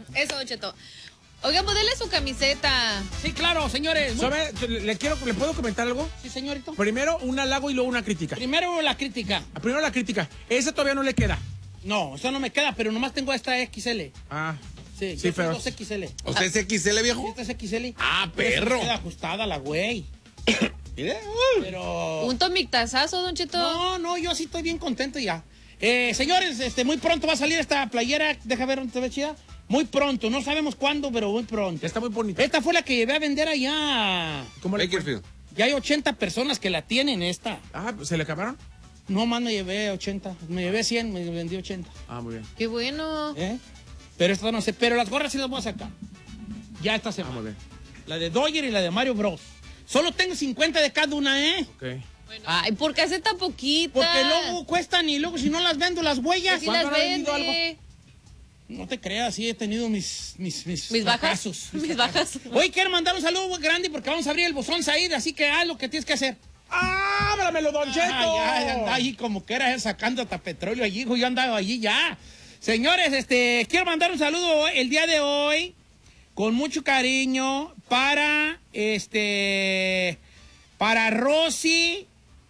Eso, Don Cheto. Oiga, modele su camiseta. Sí, claro, señores. ¿Le puedo comentar algo? Sí, señorito. Primero un halago y luego una crítica. Primero la crítica. Primero la crítica. Esa todavía no le queda. No, eso no me queda, pero nomás tengo esta XL. Ah. Sí, sí, pero... pero... 2XL. ¿O sea, es XL, viejo? Esta es XL. Ah, perro. Queda ajustada la güey. Mire. Pero... Un tomictazazo, Don Cheto. No, yo sí estoy bien contento ya. Señores, muy pronto va a salir esta playera. Deja ver dónde te ve chida. Muy pronto, no sabemos cuándo, pero muy pronto. Está muy bonita. Esta fue la que llevé a vender allá. ¿Cómo le Bakersfield. Ya hay 80 personas que la tienen esta. Ah, ¿se le acabaron? No, más me llevé 80. Me llevé 100, me vendí 80. Ah, muy bien. Qué bueno. Pero esta no sé. Pero las gorras sí las voy a sacar. Ya esta semana. Muy bien. La de Dodger y la de Mario Bros. Solo tengo 50 de cada una, Ok. Bueno. Ay, ¿por qué hace tan poquita? Porque luego cuestan y luego si no las vendo las huellas. Si las ¿Cuándo no he vendido vende. No te creas, sí he tenido mis bajas. fracasos, Mis bajas. Hoy quiero mandar un saludo muy grande porque vamos a abrir el buzón Said, así que haz lo que tienes que hacer. ¡Ábramelo, Don Cheto! Ya anda ahí como que era sacando hasta petróleo allí, hijo, yo andaba allí ya. Señores, quiero mandar un saludo el día de hoy con mucho cariño para Rosy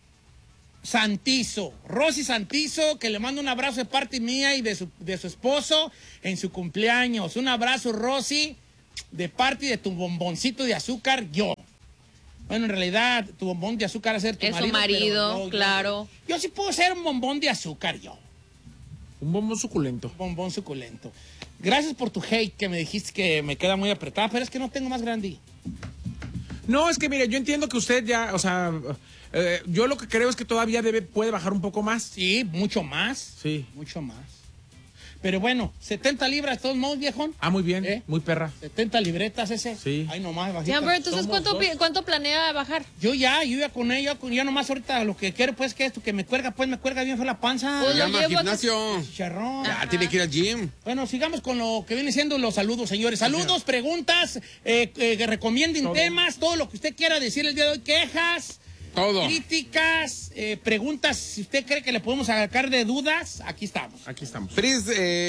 Santizo, que le mando un abrazo de parte mía y de su esposo en su cumpleaños. Un abrazo, Rosy, de parte de tu bomboncito de azúcar, yo. Bueno, en realidad, tu bombón de azúcar es ser tu es marido. su marido, claro. Yo sí puedo ser un bombón de azúcar, yo. Un bombón suculento. Bombón suculento. Gracias por tu hate, que me dijiste que me queda muy apretada, pero es que no tengo más grande. No, es que mire, yo entiendo que usted ya, o sea, yo lo que creo es que todavía puede bajar un poco más. Sí, mucho más. Sí. Mucho más. Pero bueno, 70 libras, de todos modos, viejón. Ah, muy bien, muy perra. 70 libretas ese. Sí. Ay, nomás, bajita. Ya, pero entonces, ¿cuánto planea bajar? Yo ya con ella, ya nomás ahorita lo que quiero, pues, que esto, que me cuelga bien fue la panza. Pues Se llama gimnasio. Chicharrón. Ya, tiene que ir al gym. Bueno, sigamos con lo que viene siendo los saludos, señores. Saludos, preguntas, que recomienden temas, todo lo que usted quiera decir el día de hoy, quejas. Todo. Críticas, preguntas, si usted cree que le podemos sacar de dudas, aquí estamos. Aquí estamos. Pris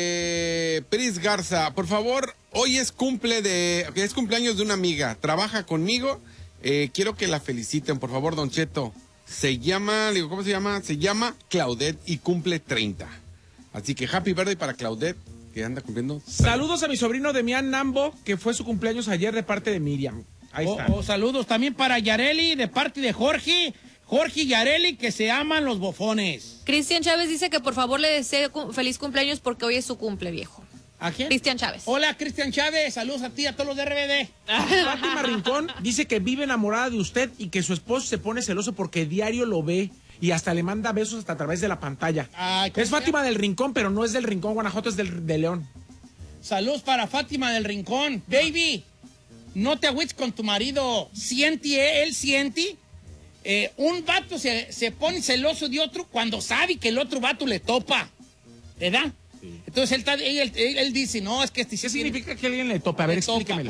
Garza, por favor, hoy es cumpleaños de una amiga, trabaja conmigo, quiero que la feliciten, por favor, Don Cheto. ¿Cómo se llama? Se llama Claudette y cumple 30. Así que happy birthday para Claudette, que anda cumpliendo. Saludos a mi sobrino Demián Nambo, que fue su cumpleaños ayer de parte de Miriam. Ahí está. Saludos también para Yareli, de parte de Jorge y Yareli, que se aman los bofones. Cristian Chávez dice que por favor le desee feliz cumpleaños porque hoy es su cumple, viejo. ¿A quién? Cristian Chávez. Hola, Cristian Chávez, saludos a ti, a todos los de RBD. Fátima Rincón dice que vive enamorada de usted y que su esposo se pone celoso porque diario lo ve y hasta le manda besos hasta a través de la pantalla. Ay, es Fátima del Rincón, pero no es del Rincón, Guanajuato, es de León. Saludos para Fátima del Rincón. Baby, no te agüites con tu marido. Él siente. Un vato se pone celoso de otro cuando sabe que el otro vato le topa. ¿Verdad? Sí. Entonces él dice, no, es que ¿Qué significa que alguien le topa? A ver, explíquemelo.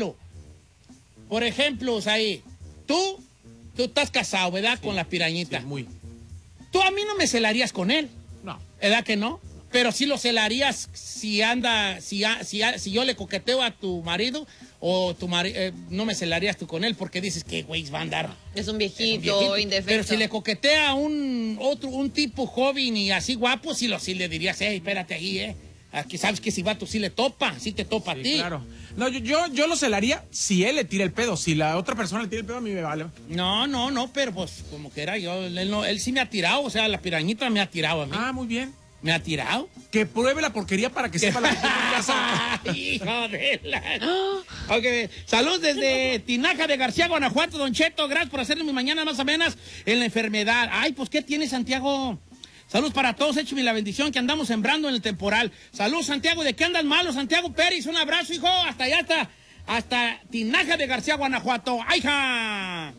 Por ejemplo, Saí, tú estás casado, ¿verdad? Sí, con la pirañita. Sí, muy. Tú a mí no me celarías con él. No. ¿Verdad que no? Pero sí lo celarías si yo le coqueteo a tu marido o tu marido, no me celarías tú con él porque dices que güey va a andar. Es un viejito indefenso. Pero si le coquetea a un tipo joven y así guapo, sí le dirías, espérate ahí, aquí sabes que si va tú sí le topa, sí te topa a ti. Claro. No, yo lo celaría si él le tira el pedo. Si la otra persona le tira el pedo, a mí me vale. No, pero pues como que era yo, él sí me ha tirado, o sea, la pirañita me ha tirado a mí. Ah, muy bien. ¿Me ha tirado? Que pruebe la porquería para que sepa la que tiene en casa. ¡Hijo de la... Okay. Salud desde Tinaja de García, Guanajuato, Don Cheto. Gracias por hacerme mi mañana más o menos en la enfermedad. Ay, pues, ¿qué tiene, Santiago? Saludos para todos, échame la bendición que andamos sembrando en el temporal. Salud, Santiago, ¿de qué andas malo? Santiago Pérez, un abrazo, hijo. Hasta allá, hasta Tinaja de García, Guanajuato. ¡Ayja!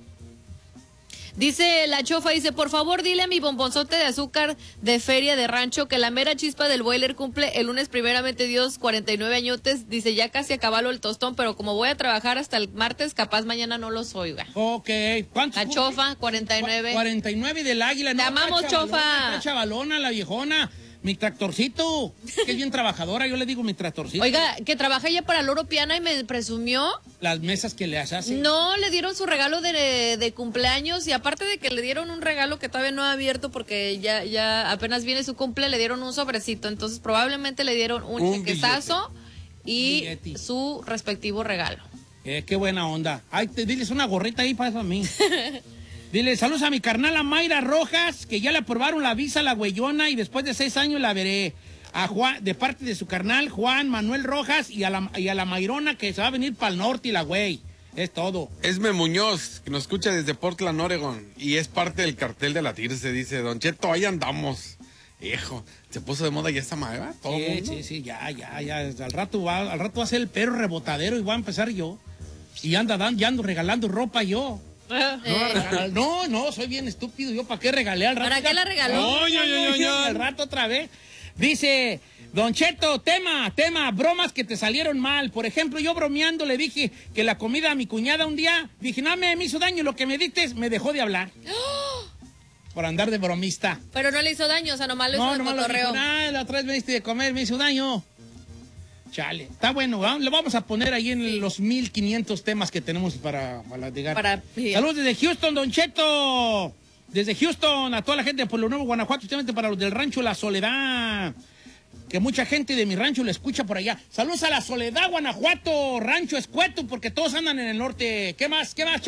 Dice la chofa, por favor dile a mi bombonzote de azúcar de feria de rancho que la mera chispa del boiler cumple el lunes primeramente Dios 49 añotes. Dice, ya casi acabalo el tostón, pero como voy a trabajar hasta el martes, capaz mañana no los oiga. Ok, ¿cuántos? La chofa, 49. 49 del águila. Te amamos, chofa. Chavalona, la viejona. Mi tractorcito, que es bien trabajadora, yo le digo mi tractorcito. Oiga, que trabaja ella para Loro Piana y me presumió. Las mesas que le hace. No, le dieron su regalo de cumpleaños y aparte de que le dieron un regalo que todavía no ha abierto porque ya apenas viene su cumple, le dieron un sobrecito. Entonces probablemente le dieron un chequezazo y su respectivo regalo. Qué buena onda. Ay, diles una gorrita ahí para mí. Dile, saludos a mi carnala Mayra Rojas, que ya le aprobaron la visa a la güeyona y después de 6 años la veré. A Juan, de parte de su carnal Juan Manuel Rojas y a la Mayrona que se va a venir para el norte y la güey. Es todo. Esme Muñoz, que nos escucha desde Portland, Oregon, y es parte del cartel de la Tirse, dice, Don Cheto, ahí andamos. Hijo, se puso de moda ya esta madre, Sí, ya. Al rato va a ser el perro rebotadero y voy a empezar yo. Y ya ando regalando ropa yo. No, soy bien estúpido. ¿Yo para qué regalé al rato? ¿Para qué la regaló? Al rato otra vez. Dice, Don Cheto, tema, bromas que te salieron mal. Por ejemplo, yo bromeando le dije que la comida a mi cuñada un día, dije, no, me hizo daño, lo que me diste me dejó de hablar. Por andar de bromista. Pero no le hizo daño, o sea, nomás lo hizo de cotorreo. La otra vez me diste de comer, me hizo daño. Chale, está bueno, ¿verdad? Le vamos a poner ahí en los 1500 temas que tenemos para llegar. Saludos desde Houston, Don Cheto. Desde Houston, a toda la gente de Pueblo Nuevo, Guanajuato, especialmente para los del rancho La Soledad. Que mucha gente de mi rancho lo escucha por allá. Saludos a La Soledad, Guanajuato, Rancho Escueto, porque todos andan en el norte. ¿Qué más?